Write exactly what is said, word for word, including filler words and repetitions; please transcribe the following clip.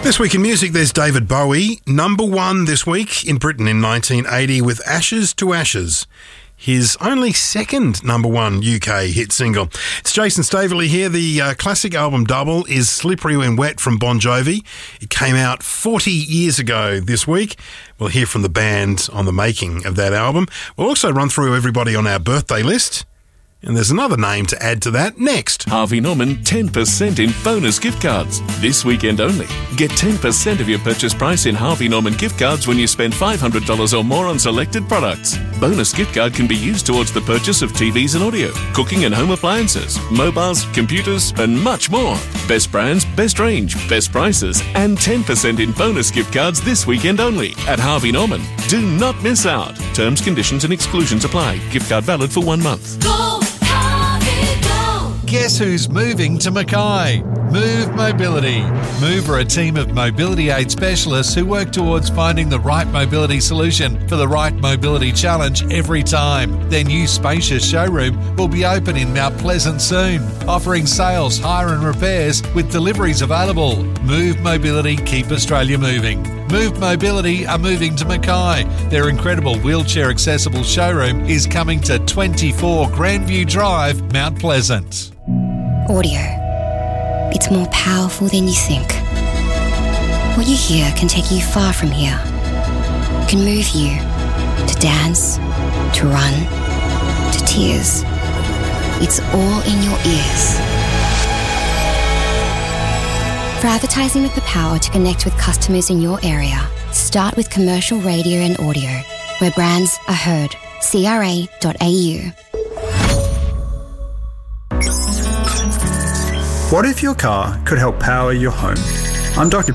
This week in music, there's David Bowie, number one this week in Britain in nineteen eighty with Ashes to Ashes, his only second number one U K hit single. It's Jason Staveley here. The uh, classic album double is Slippery When Wet from Bon Jovi. It came out forty years ago this week. We'll hear from the band on the making of that album. We'll also run through everybody on our birthday list. And there's another name to add to that next. Harvey Norman ten percent in bonus gift cards. This weekend only. Get ten percent of your purchase price in Harvey Norman gift cards when you spend five hundred dollars or more on selected products. Bonus gift card can be used towards the purchase of T Vs and audio, cooking and home appliances, mobiles, computers, and much more. Best brands, best range, best prices, and ten percent in bonus gift cards this weekend only at Harvey Norman. Do not miss out. Terms, conditions, and exclusions apply. Gift card valid for one month. Go! Guess who's moving to Mackay? Move Mobility. Move are a team of mobility aid specialists who work towards finding the right mobility solution for the right mobility challenge every time. Their new spacious showroom will be open in Mount Pleasant soon, offering sales, hire and repairs with deliveries available. Move Mobility, keep Australia moving. Move Mobility are moving to Mackay. Their incredible wheelchair-accessible showroom is coming to twenty-four Grandview Drive, Mount Pleasant. Audio. It's more powerful than you think. What you hear can take you far from here. Can move you to dance, to run, to tears. It's all in your ears. For advertising with the power to connect with customers in your area, start with commercial radio and audio, where brands are heard. C R A dot A U. What if your car could help power your home? I'm Doctor